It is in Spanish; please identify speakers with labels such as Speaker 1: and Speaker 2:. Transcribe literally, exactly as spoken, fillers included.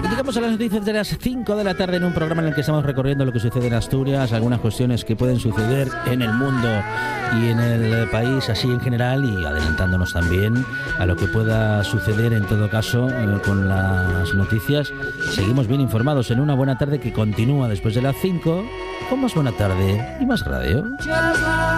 Speaker 1: Llegamos a las noticias de las cinco de la tarde en un programa en el que estamos recorriendo lo que sucede en Asturias, algunas cuestiones que pueden suceder en el mundo y en el país así en general, y adelantándonos también a lo que pueda suceder en todo caso eh, con las noticias. Seguimos bien informados en una buena tarde que continúa después de las cinco con más buena tarde y más radio.